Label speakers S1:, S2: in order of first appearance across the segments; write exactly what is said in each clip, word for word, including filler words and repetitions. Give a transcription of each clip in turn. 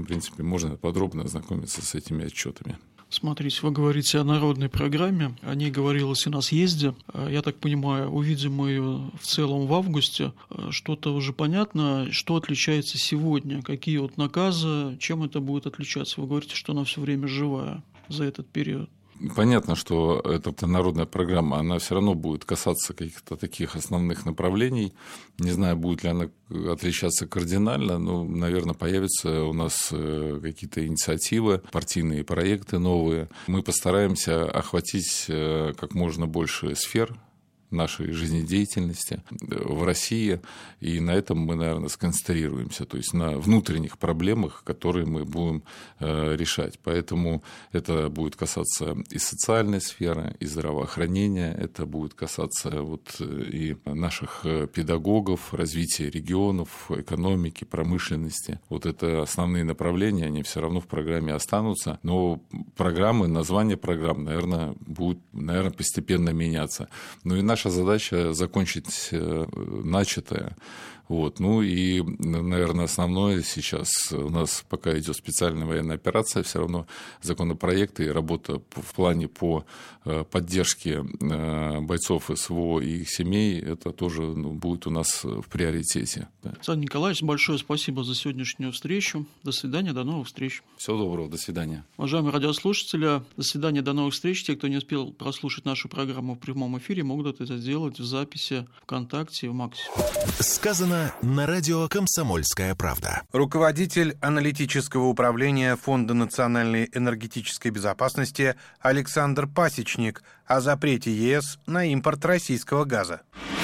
S1: принципе, можно подробно ознакомиться с этими отчетами.
S2: Смотрите, вы говорите о народной программе, о ней говорилось и на съезде. Я так понимаю, увидим мы ее в целом в августе. Что-то уже понятно, что отличается сегодня, какие вот наказы, чем это будет отличаться? Вы говорите, что она все время живая за этот период.
S1: Понятно, что эта народная программа, она все равно будет касаться каких-то таких основных направлений. Не знаю, будет ли она отличаться кардинально, но, наверное, появятся у нас какие-то инициативы, партийные проекты новые. Мы постараемся охватить как можно больше сфер нашей жизнедеятельности в России, и на этом мы, наверное, сконцентрируемся, то есть на внутренних проблемах, которые мы будем решать. Поэтому это будет касаться и социальной сферы, и здравоохранения, это будет касаться вот и наших педагогов, развития регионов, экономики, промышленности. Вот это основные направления, они все равно в программе останутся, но программы, название программ, наверное, будут, наверное, постепенно меняться. Ну и наша задача закончить начатое. Вот. Ну и, наверное, основное сейчас у нас, пока идет специальная военная операция, все равно законопроекты и работа в плане по поддержке бойцов СВО и их семей, это тоже ну, будет у нас в приоритете. Да.
S2: Александр Николаевич, большое спасибо за сегодняшнюю встречу. До свидания, до новых встреч.
S1: Всего доброго, до свидания.
S2: Уважаемые радиослушатели, до свидания, до новых встреч. Те, кто не успел прослушать нашу программу в прямом эфире, могут это сделать в записи ВКонтакте и в Максе.
S3: Сказано на радио «Комсомольская правда».
S4: Руководитель аналитического управления Фонда национальной энергетической безопасности Александр Пасечник о запрете ЕС на импорт российского газа.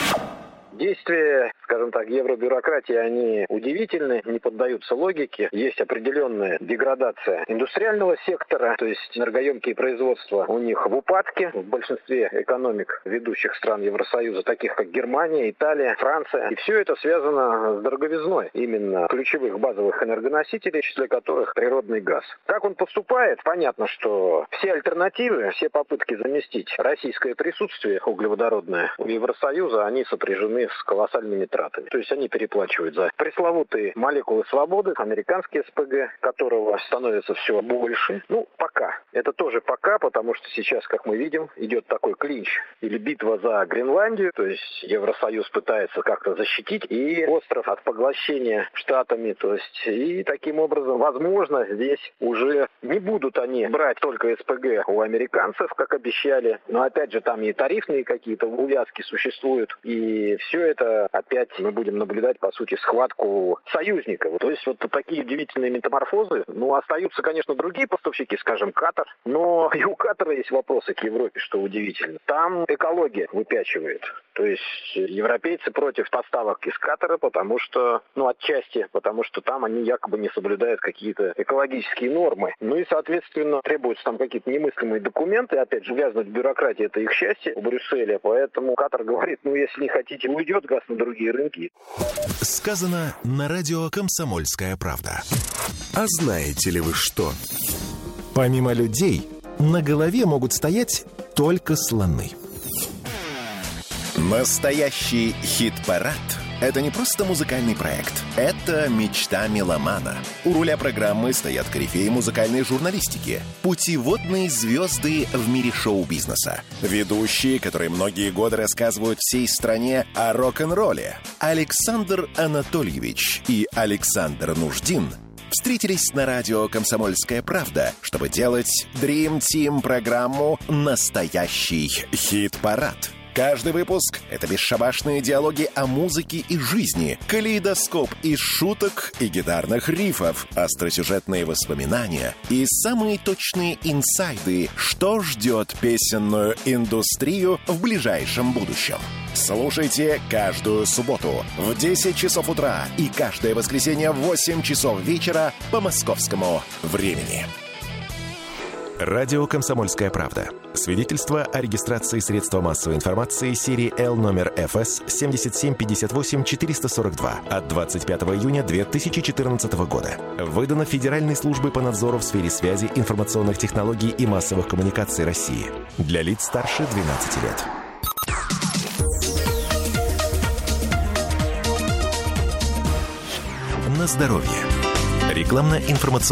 S5: Действия, скажем так, евробюрократии, они удивительны, не поддаются логике. Есть определенная деградация индустриального сектора, то есть энергоемкие производства у них в упадке. В большинстве экономик ведущих стран Евросоюза, таких как Германия, Италия, Франция. И все это связано с дороговизной именно ключевых базовых энергоносителей, в числе которых природный газ. Как он поступает? Понятно, что все альтернативы, все попытки заместить российское присутствие углеводородное у Евросоюза, они сопряжены с колоссальными тратами. То есть они переплачивают за пресловутые молекулы свободы, американские СПГ, которого становится все больше. Ну, пока. Это тоже пока, потому что сейчас, как мы видим, идет такой клинч или битва за Гренландию. То есть Евросоюз пытается как-то защитить и остров от поглощения Штатами. То есть и таким образом, возможно, здесь уже не будут они брать только СПГ у американцев, как обещали. Но опять же, там и тарифные какие-то увязки существуют. И все это опять мы будем наблюдать, по сути, схватку союзников. То есть вот такие удивительные метаморфозы. Ну, остаются, конечно, другие поставщики, скажем, Катар. Но и у Катара есть вопросы к Европе, что удивительно. Там экология выпячивает. То есть европейцы против поставок из Катара, потому что, ну, отчасти, потому что там они якобы не соблюдают какие-то экологические нормы. Ну и, соответственно, требуются там какие-то немыслимые документы. Опять же, ввязануть в бюрократии — это их счастье у Брюсселя. Поэтому Катар говорит, ну, если не хотите, уйдет газ на другие рынки.
S3: Сказано на радио «Комсомольская правда». А знаете ли вы что? Помимо людей, на голове могут стоять только слоны. Настоящий хит-парад — это не просто музыкальный проект. Это мечта меломана. У руля программы стоят корифеи музыкальной журналистики, путеводные звезды в мире шоу-бизнеса, ведущие, которые многие годы рассказывают всей стране о рок-н-ролле. Александр Анатольевич и Александр Нуждин встретились на радио «Комсомольская правда», чтобы делать Dream Team программу «Настоящий хит-парад». Каждый выпуск — это бесшабашные диалоги о музыке и жизни, калейдоскоп из шуток и гитарных рифов, остросюжетные воспоминания и самые точные инсайды, что ждет песенную индустрию в ближайшем будущем. Слушайте каждую субботу в десять часов утра и каждое воскресенье в восемь часов вечера по московскому времени. Радио «Комсомольская правда». Свидетельство о регистрации средства массовой информации серии Л номер эф эс семь семь пять восемь четыре сорок два от двадцать пятого июня две тысячи четырнадцатого года. Выдано Федеральной службой по надзору в сфере связи, информационных технологий и массовых коммуникаций России. Для лиц старше двенадцати лет. На здоровье. Рекламно-информационная